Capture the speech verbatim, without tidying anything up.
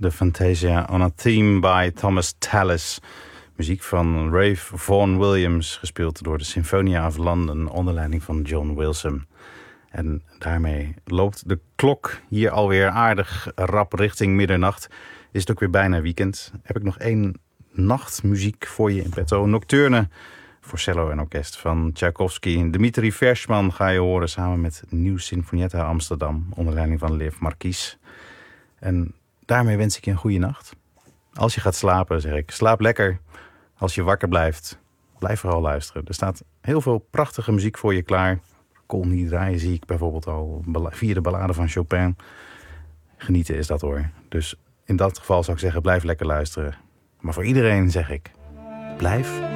de Fantasia on a Theme by Thomas Tallis. Muziek van Ralph Vaughan Williams, gespeeld door de Sinfonia of London onder leiding van John Wilson. En daarmee loopt de klok hier alweer aardig rap richting middernacht. Is het ook weer bijna weekend. Heb ik nog één nachtmuziek voor je in petto. Nocturne voor cello en orkest van Tchaikovsky. Dmitri Verschman ga je horen samen met Nieuw Sinfonietta Amsterdam onder leiding van Lev Marquis. En daarmee wens ik je een goede nacht. Als je gaat slapen, zeg ik, slaap lekker. Als je wakker blijft, blijf vooral luisteren. Er staat heel veel prachtige muziek voor je klaar. Kon niet draaien, zie ik bijvoorbeeld al. Vierde ballade van Chopin. Genieten is dat hoor. Dus in dat geval zou ik zeggen, blijf lekker luisteren. Maar voor iedereen zeg ik, blijf